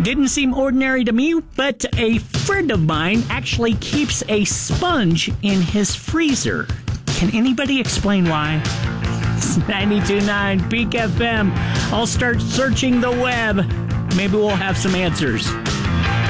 Didn't seem ordinary to me, but a friend of mine actually keeps a sponge in his freezer. Can anybody explain why? It's 92.9 Peak FM. I'll start searching the web. Maybe we'll have some answers.